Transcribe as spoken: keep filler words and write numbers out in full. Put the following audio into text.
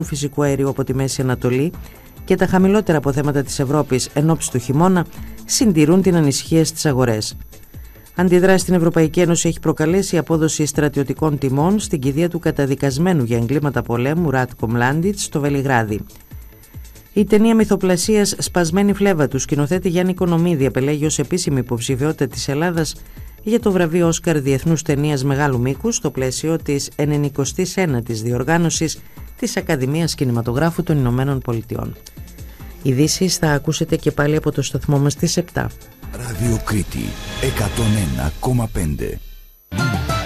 φυσικού αερίου από τη Μέση Ανατολή και τα χαμηλότερα αποθέματα της Ευρώπης εν ώψη του χειμώνα συντηρούν την ανησυχία στις αγορές. Αντιδράσει στην Ευρωπαϊκή Ένωση έχει προκαλέσει η απόδοση στρατιωτικών τιμών στην κηδεία του καταδικασμένου για εγκλήματα πολέμου Ράτκο Μλάντιτς στο Βελιγράδι. Η ταινία μυθοπλασίας «Σπασμένη φλέβα» του σκηνοθέτη Γιάννη Κονομίδη επελέγει ως επίσημη υποψηφιότητα της Ελλάδας για το βραβείο Όσκαρ Διεθνούς Ταινίας Μεγάλου Μήκους στο πλαίσιο της ενενηκοστής ένατης διοργάνωσης της Ακαδημίας Κινηματογράφου των Ηνωμένων Πολιτειών. Ειδήσεις θα ακούσετε και πάλι από το σταθμό μας στις επτά. Ράδιο Κρήτη εκατόν ένα κόμμα πέντε.